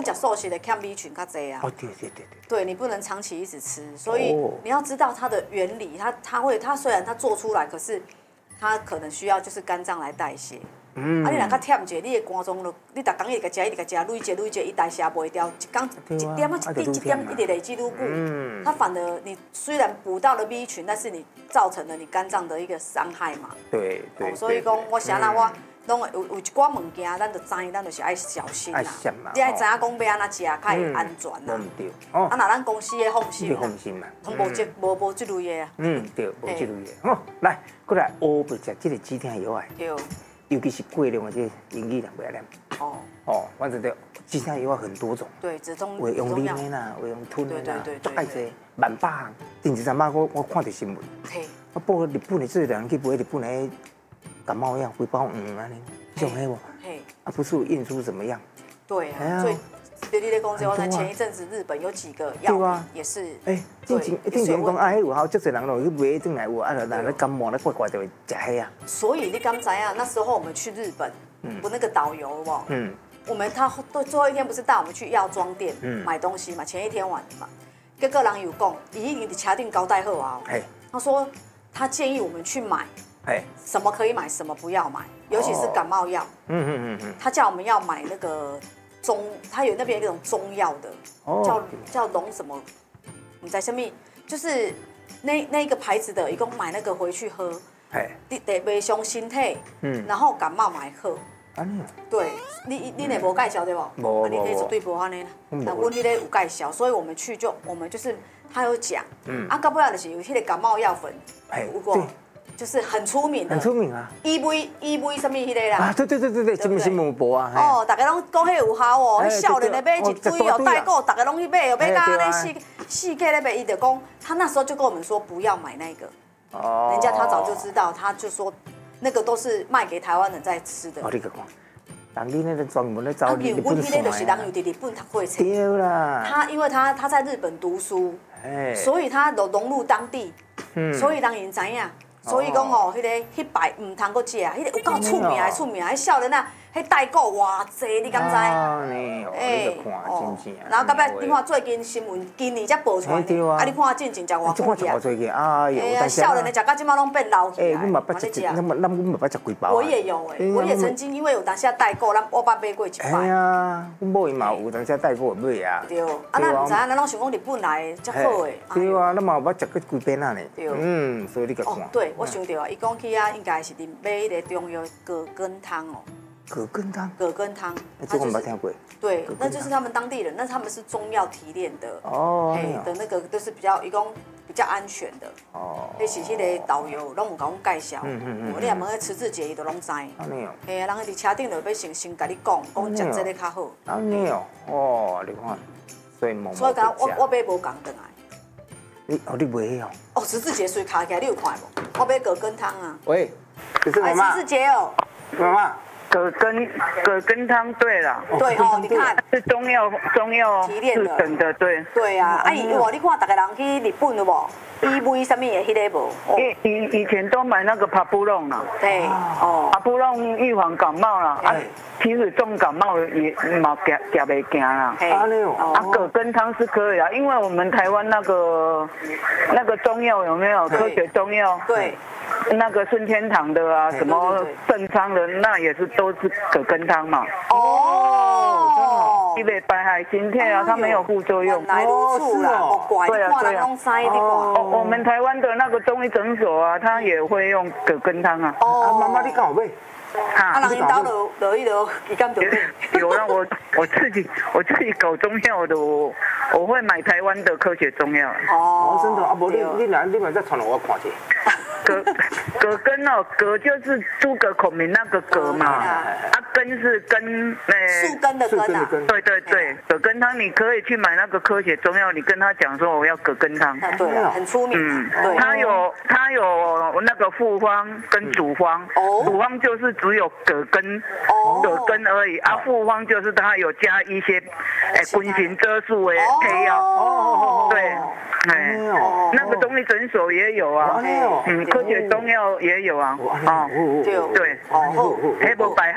吃素食的欠 B 群较济啊。 哦，对对对对。 对你不能长期一直吃，所以你要知道它的原理，它虽然它做出来，可是它可能需要就是肝脏来代谢。啊，你若较忝者，你的肝脏咯，你逐工一直甲食，一直甲食，累积，伊代谢袂掉，一工一点啊，一点一直累积愈久，它反而你虽然补到了 B 群，但是你造成了你肝脏的一个伤害嘛。 对对。 所以讲，我啥啦我。拢有一寡物件，咱就知，咱就是爱小心啦。你爱知影讲要安怎食，较会安全啦。 对。哦。 啊，若咱公司的放心。 放心嘛。 拢无即类的啊。 对，无即类的。好，来，过来学不食即个止痛药啊。 对。 尤其是过量的这英语人不要念。哦，反正止痛药很多种。对， 止痛。 会用啉的啦，会用吞的啦，足介济，万把项。前一阵仔我看到新闻，我报日本的这个人去买日本的。感冒药规包安尼，这种黑不？啊，不是有验出怎么样？ 对啊，所以对你咧讲这，我看前一阵子日本有几个药品也是， 正常讲啊，有效，足侪人落去买转来有啊，那感冒咧怪怪就会食迄啊。 所以你刚才啊，那时候我们去日本，不那个导游不？他最后一天不是带我们去药妆店买东西嘛？前一天晚嘛，结果人有讲，伊车顶交代好啊，他说他建议我们去买。什么可以买，什么不要买，尤其是感冒药。他叫我们要买那个他有那边有一种中药的，叫龙什么，你在下面就是那个牌子的，一共买那个回去喝，得袂伤身体，然后感冒买喝。对，你那无介绍对不？ 无， 你那绝对无安尼啦。那我那个有介绍，所以我们就是他有讲，到尾就是有迄个感冒药粉，有过。就是很出名的， 很出名啊 ！EV 什么迄个啦？ 啊，对，新闻播啊。 哦，大家拢讲迄有效哦，迄少年的买一堆哦，代购，大家拢去买哦，买到安尼四个咧买，伊就讲，他那时候就跟我们说不要买那个，人家他早就知道，他就说那个都是卖给台湾人在吃的。 哦，你个讲，人家那个专门咧找日本线。就是人有伫日本读册。 对啦。 因为他在日本读书，所以他都融入当地，所以人因知影。所以讲吼，迄排唔通搁食，迄个有够出名，迄少年啊，迄代购偌济，你敢知？然后到尾你看最近新闻，今年才报出来，啊，你看进前才偌贵啊！哎呀，少年的食到即马拢变老起来。 阮嘛捌食，咱嘛捌食几包。 我也有我也曾经因为有当时代购，我捌买过一摆。 哎呀，阮某伊嘛有当时代购买啊。 对，啊，咱唔知影，咱拢想讲日本来的才好的。 对啊，咱嘛有捌食过几遍啊呢。对，所以你甲看。 对，我想到啊，伊讲起啊，应该是啉买迄个中药葛根汤哦。 葛根汤， 这我没听过。 对，那就是他们当地人，那他们是中药提炼的的那个，都是比较安全的。迄是迄个导游拢有甲阮介绍。你若问池志杰，伊都拢知。嘿啊，人伫车顶就要先甲你讲食这个较好。 安尼哦，你看，所以讲我买无共转来。 你买哦？ 池志杰随卡起来，你有看无？我买葛根汤啊。 喂，是妈妈。 池志杰哦。 妈妈。 葛根汤，对了， 对哦，你看是中药提炼的，对。 对啊，你看大家人去日本了无？EV 什么的迄个无？ 以前都买那个帕布隆啦， 对， 帕布隆预防感冒啦，其实重感冒也嘛夹袂行啦。葛根汤是可以啊，因为我们台湾那个中药有没有科学中药？ 对。 那个顺天堂的啊，什么正昌的，那也是都是葛根汤嘛。因为白海心片啊，它没有副作用。 来如此啦， 对啊。我们台湾的那个中医诊所啊，它也会用葛根汤啊。 妈妈你敢有买？ 人因兜落去落，伊敢就买。 有啊，我自己搞中药的，我会买台湾的科学中药。 真的啊，无你嘛再传给我看一下。 葛根哦，葛就是诸葛孔明那个葛嘛，根是根， 树根的根啊。 对，葛根汤你可以去买那个科学中药，你跟他讲说我要葛根汤。 对啊，很出名。 对。它有那个复方跟主方，主方就是只有葛根而已，复方就是它有加一些滚行遮素的配药。对。那个中医诊所也有啊，科学中药也有啊，对，黑不白